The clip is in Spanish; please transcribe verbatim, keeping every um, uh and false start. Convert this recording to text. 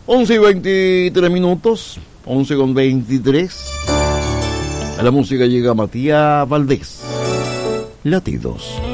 once y veintitrés minutos, once con veintitrés. A la música llega Matías Valdés. Latidos.